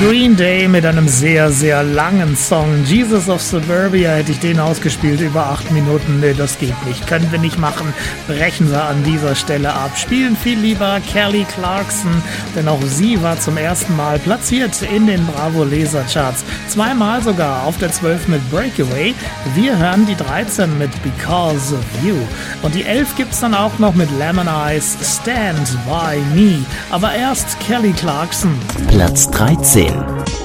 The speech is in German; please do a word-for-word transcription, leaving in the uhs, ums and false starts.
Green Day mit einem sehr, sehr langen Song. Jesus of Suburbia, hätte ich den ausgespielt, über acht Minuten. Nee, das geht nicht. Können wir nicht machen. Brechen wir an dieser Stelle ab. Spielen viel lieber Kelly Clarkson, denn auch sie war zum ersten Mal platziert in den Bravo Laser Charts. Zweimal sogar auf der zwölf mit Breakaway. Wir hören die dreizehn mit Because of You. Und die elf gibt's dann auch noch mit Lemon Eyes, Stand By Me. Aber erst Kelly Clarkson. Platz dreizehn.